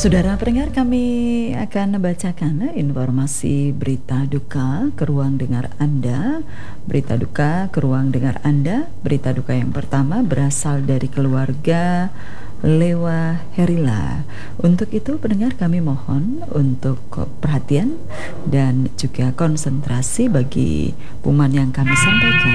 Saudara pendengar, kami akan membacakan informasi berita duka ke ruang dengar Anda. Berita duka ke ruang dengar Anda. Berita duka yang pertama berasal dari keluarga Lewa Herila. Untuk itu pendengar, kami mohon untuk perhatian dan juga konsentrasi bagi pengumuman yang kami sampaikan.